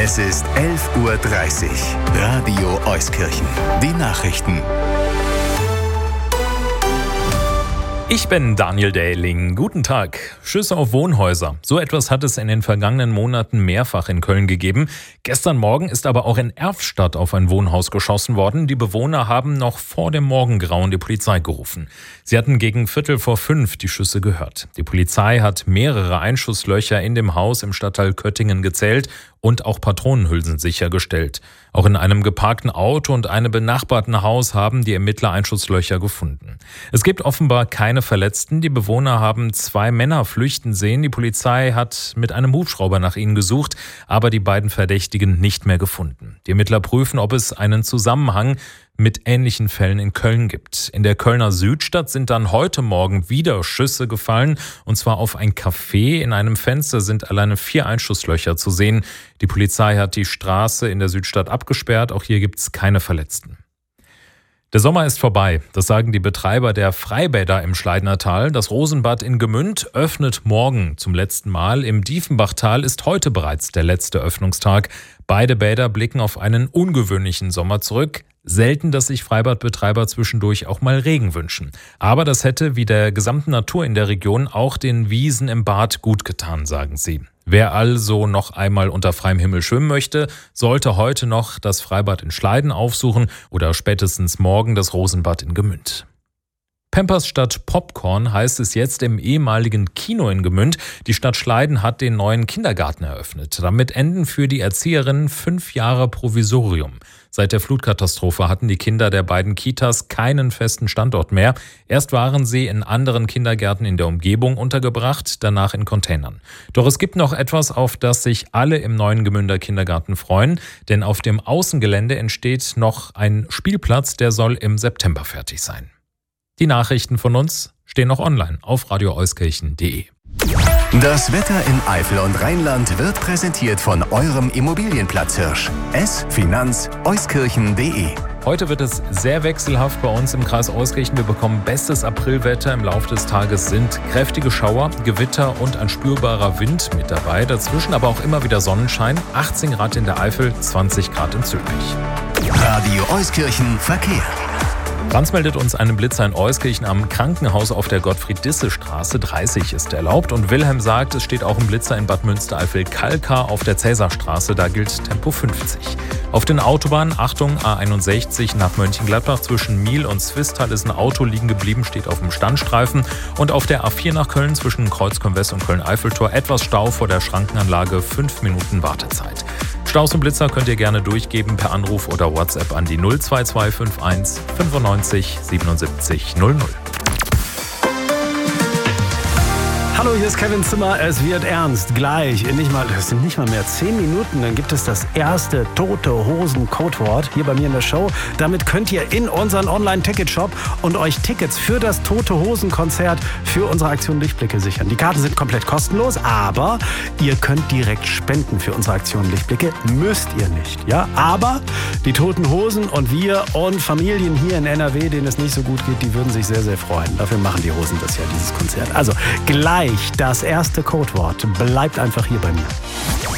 Es ist 11:30 Uhr. Radio Euskirchen. Die Nachrichten. Ich bin Daniel Dähling. Guten Tag. Schüsse auf Wohnhäuser. So etwas hat es in den vergangenen Monaten mehrfach in Köln gegeben. Gestern Morgen ist aber auch in Erftstadt auf ein Wohnhaus geschossen worden. Die Bewohner haben noch vor dem Morgengrauen die Polizei gerufen. Sie hatten gegen 4:45 die Schüsse gehört. Die Polizei hat mehrere Einschusslöcher in dem Haus im Stadtteil Köttingen gezählt und auch Patronenhülsen sichergestellt. Auch in einem geparkten Auto und einem benachbarten Haus haben die Ermittler Einschusslöcher gefunden. Es gibt offenbar keine Verletzten. Die Bewohner haben 2 Männer flüchten sehen. Die Polizei hat mit einem Hubschrauber nach ihnen gesucht, aber die beiden Verdächtigen nicht mehr gefunden. Die Ermittler prüfen, ob es einen Zusammenhang mit ähnlichen Fällen in Köln gibt. In der Kölner Südstadt sind dann heute Morgen wieder Schüsse gefallen, und zwar auf ein Café. In einem Fenster sind alleine 4 Einschusslöcher zu sehen. Die Polizei hat die Straße in der Südstadt abgesperrt. Auch hier gibt es keine Verletzten. Der Sommer ist vorbei, das sagen die Betreiber der Freibäder im Schleidenertal. Das Rosenbad in Gemünd öffnet morgen zum letzten Mal. Im Diefenbachtal ist heute bereits der letzte Öffnungstag. Beide Bäder blicken auf einen ungewöhnlichen Sommer zurück. Selten, dass sich Freibadbetreiber zwischendurch auch mal Regen wünschen. Aber das hätte wie der gesamten Natur in der Region auch den Wiesen im Bad gut getan, sagen sie. Wer also noch einmal unter freiem Himmel schwimmen möchte, sollte heute noch das Freibad in Schleiden aufsuchen oder spätestens morgen das Rosenbad in Gemünd. Pampers statt Popcorn heißt es jetzt im ehemaligen Kino in Gemünd. Die Stadt Schleiden hat den neuen Kindergarten eröffnet. Damit enden für die Erzieherinnen 5 Jahre Provisorium. Seit der Flutkatastrophe hatten die Kinder der beiden Kitas keinen festen Standort mehr. Erst waren sie in anderen Kindergärten in der Umgebung untergebracht, danach in Containern. Doch es gibt noch etwas, auf das sich alle im neuen Gemünder Kindergarten freuen. Denn auf dem Außengelände entsteht noch ein Spielplatz, der soll im September fertig sein. Die Nachrichten von uns stehen noch online auf radioeuskirchen.de. Das Wetter in Eifel und Rheinland wird präsentiert von eurem Immobilienplatzhirsch. Finanz-euskirchen.de. Heute wird es sehr wechselhaft bei uns im Kreis Euskirchen. Wir bekommen bestes Aprilwetter. Im Laufe des Tages sind kräftige Schauer, Gewitter und ein spürbarer Wind mit dabei. Dazwischen aber auch immer wieder Sonnenschein. 18 Grad in der Eifel, 20 Grad in Zürich. Radio Euskirchen Verkehr. Franz meldet uns einen Blitzer in Euskirchen am Krankenhaus auf der Gottfried-Disse-Straße. 30 ist erlaubt. Und Wilhelm sagt, es steht auch ein Blitzer in Bad Münstereifel-Kalkar auf der Cäsarstraße. Da gilt Tempo 50. Auf den Autobahnen, Achtung, A61 nach Mönchengladbach zwischen Miel und Zwistal ist ein Auto liegen geblieben, steht auf dem Standstreifen. Und auf der A4 nach Köln zwischen Kreuzkirchen und Köln-Eiffeltor etwas Stau vor der Schrankenanlage, 5 Minuten Wartezeit. Staus und Blitzer könnt ihr gerne durchgeben per Anruf oder WhatsApp an die 02251 95 77 00. Hallo, hier ist Kevin Zimmer. Es wird ernst. Gleich, das sind nicht mal mehr 10 Minuten, dann gibt es das erste Tote Hosen Codewort hier bei mir in der Show. Damit könnt ihr in unseren Online-Ticket-Shop und euch Tickets für das Tote Hosen Konzert für unsere Aktion Lichtblicke sichern. Die Karten sind komplett kostenlos, aber ihr könnt direkt spenden für unsere Aktion Lichtblicke. Müsst ihr nicht, ja? Aber die Toten Hosen und wir und Familien hier in NRW, denen es nicht so gut geht, die würden sich sehr, sehr freuen. Dafür machen die Hosen das ja, dieses Konzert. Also gleich das erste Codewort. Bleibt einfach hier bei mir.